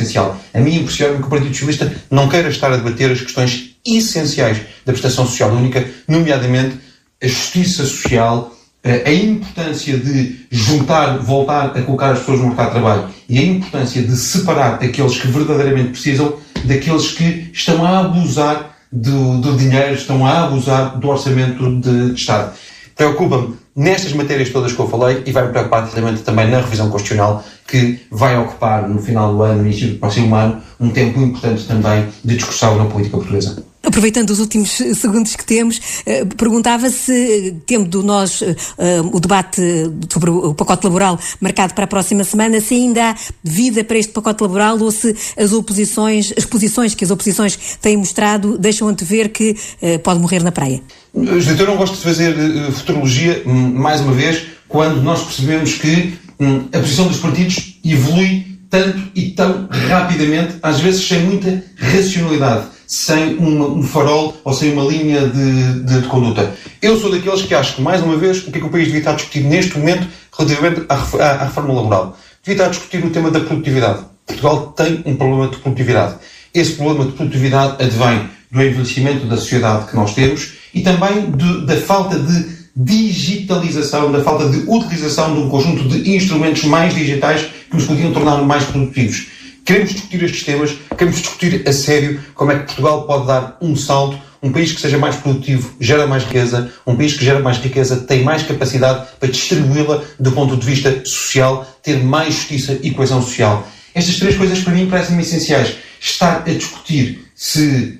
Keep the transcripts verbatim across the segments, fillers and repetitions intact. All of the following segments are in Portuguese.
essencial. A mim impressiona-me que o Partido Socialista não queira estar a debater as questões essenciais da prestação social única, nomeadamente a justiça social, a importância de juntar, voltar a colocar as pessoas no mercado de trabalho e a importância de separar aqueles que verdadeiramente precisam daqueles que estão a abusar do, do dinheiro, estão a abusar do orçamento de, de Estado. Preocupa-me nestas matérias todas que eu falei e vai-me preocupar também na revisão constitucional que vai ocupar no final do ano, no início do próximo ano, um tempo importante também de discussão na política portuguesa. Aproveitando os últimos segundos que temos, eh, perguntava se, tendo nós eh, o debate sobre o pacote laboral marcado para a próxima semana, se ainda há vida para este pacote laboral ou se as oposições, as posições que as oposições têm mostrado deixam antever que eh, pode morrer na praia. Judito, eu não gosto de fazer uh, futurologia, um, mais uma vez, quando nós percebemos que um, a posição dos partidos evolui tanto e tão rapidamente, às vezes sem muita racionalidade, sem uma, um farol ou sem uma linha de, de, de conduta. Eu sou daqueles que acho que, mais uma vez, o que é que o país devia estar a discutir neste momento relativamente à, à, à reforma laboral? Devia estar a discutir o tema da produtividade. Portugal tem um problema de produtividade. Esse problema de produtividade advém do envelhecimento da sociedade que nós temos e também de, da falta de digitalização, da falta de utilização de um conjunto de instrumentos mais digitais que nos podiam tornar mais produtivos. Queremos discutir estes temas, queremos discutir a sério como é que Portugal pode dar um salto, um país que seja mais produtivo, gera mais riqueza, um país que gera mais riqueza tem mais capacidade para distribuí-la do ponto de vista social, ter mais justiça e coesão social. Estas três coisas para mim parecem-me essenciais. Estar a discutir se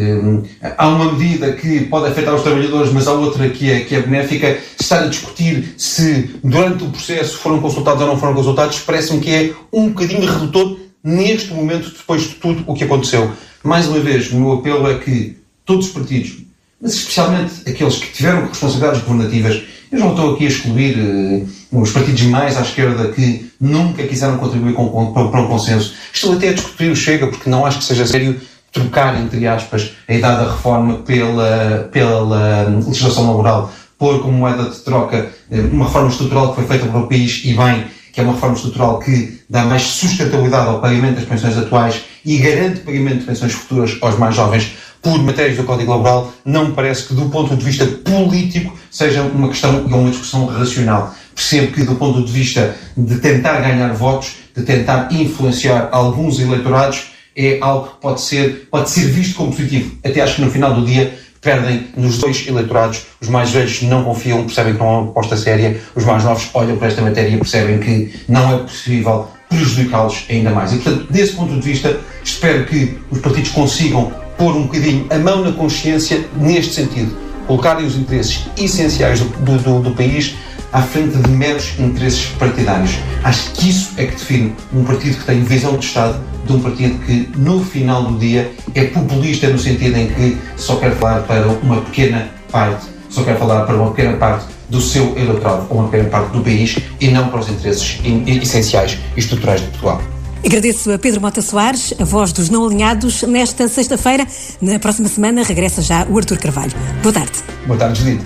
eh, há uma medida que pode afetar os trabalhadores, mas há outra que é, que é benéfica, estar a discutir se durante o processo foram consultados ou não foram consultados, parece-me que é um bocadinho redutor neste momento, depois de tudo o que aconteceu. Mais uma vez, o meu apelo é que todos os partidos, mas especialmente aqueles que tiveram responsabilidades governativas, eu não estou aqui a excluir uh, os partidos mais à esquerda que nunca quiseram contribuir com, com, para um consenso. Estou até a discutir o Chega, porque não acho que seja sério trocar, entre aspas, a idade da reforma pela, pela legislação laboral, pôr como moeda de troca uma reforma estrutural que foi feita para o país e bem, que é uma reforma estrutural que dá mais sustentabilidade ao pagamento das pensões atuais e garante pagamento de pensões futuras aos mais jovens por matérias do Código Laboral, não me parece que do ponto de vista político seja uma questão e uma discussão racional. Percebo que do ponto de vista de tentar ganhar votos, de tentar influenciar alguns eleitorados, é algo que pode ser, pode ser visto como positivo. Até acho que no final do dia perdem nos dois eleitorados. Os mais velhos não confiam, percebem que não é uma proposta séria. Os mais novos olham para esta matéria e percebem que não é possível prejudicá-los ainda mais. E, portanto, desse ponto de vista, espero que os partidos consigam pôr um bocadinho a mão na consciência neste sentido. Colocarem os interesses essenciais do, do, do país à frente de meros interesses partidários. Acho que isso é que define um partido que tem visão de Estado de um partido que, no final do dia, é populista no sentido em que só quer falar para uma pequena parte, só quer falar para uma pequena parte do seu eleitorado, ou uma pequena parte do país, e não para os interesses essenciais e estruturais de Portugal. Agradeço a Pedro Mota Soares, a voz dos não alinhados, nesta sexta-feira. Na próxima semana regressa já o Artur Carvalho. Boa tarde. Boa tarde, Judito.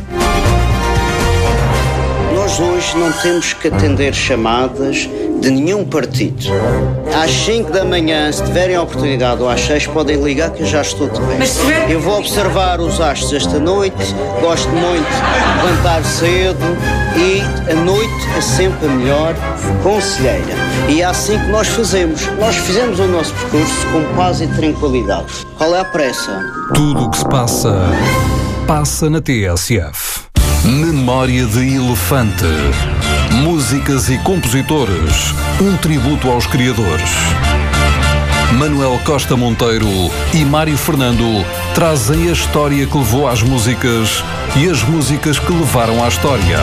Nós hoje não temos que atender chamadas de nenhum partido. Às cinco da manhã, se tiverem a oportunidade, ou às seis, podem ligar que eu já estou de bem. Eu vou observar os astros esta noite, gosto muito de levantar cedo e a noite é sempre a melhor conselheira. E é assim que nós fazemos. Nós fizemos o nosso percurso com paz e tranquilidade. Qual é a pressa? Tudo o que se passa, passa na T S F. Memória de Elefante. Músicas e compositores. Um tributo aos criadores. Manuel Costa Monteiro e Mário Fernando trazem a história que levou às músicas e as músicas que levaram à história.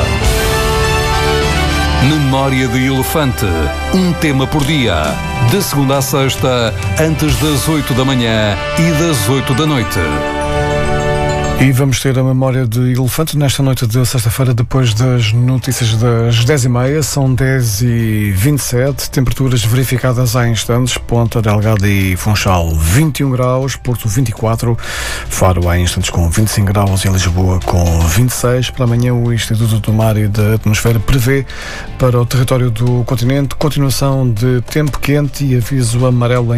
Memória de Elefante. Um tema por dia. De segunda a sexta, antes das oito da manhã e das oito da noite. E vamos ter a memória de Elefante nesta noite de sexta-feira, depois das notícias das dez e meia. São dez e vinte e sete, temperaturas verificadas há instantes. Ponta Delgada e Funchal vinte e um graus, Porto vinte e quatro, Faro há instantes com vinte e cinco graus e Lisboa com vinte e seis. Para amanhã o Instituto do Mar e da Atmosfera prevê para o território do continente continuação de tempo quente e aviso amarelo em